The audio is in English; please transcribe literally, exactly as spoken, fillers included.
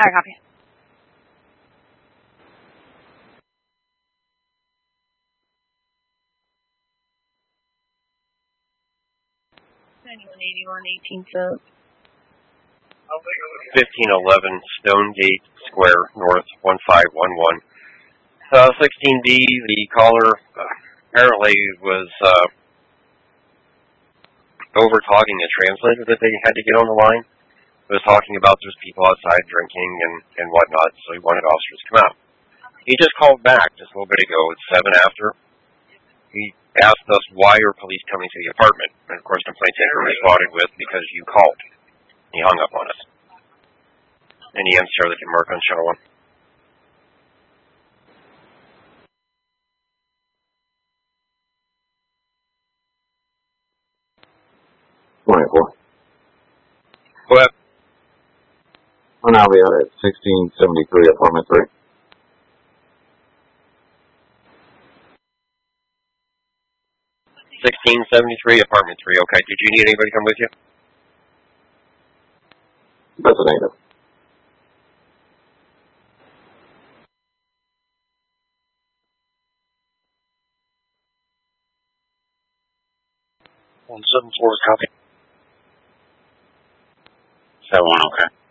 All right, copy. ninety-one eighty-one, eighteen foot. fifteen eleven Stonegate Square North, one five one one. Uh, sixteen B, the caller uh, apparently was uh, over-talking a translator that they had to get on the line. He was talking about there's people outside drinking and, and whatnot, so he wanted officers to come out. He just called back just a little bit ago. It's seven after. He asked us, why are police coming to the apartment? And, of course, complaint center responded with, because you called. He hung up on us. And he answered that can mark on channel one. twenty-four. Go ahead. Well, now we are at sixteen seventy-three, apartment three. sixteen seventy-three, apartment three. Okay. Did you need anybody to come with you? That's a negative. one seven four, copy. seven one, okay.